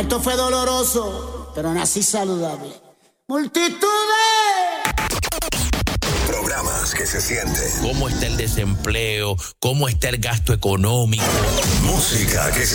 Esto fue doloroso, pero nací saludable. Multitudes. Programas que se sienten. ¿Cómo está el desempleo? ¿Cómo está el gasto económico? Música que se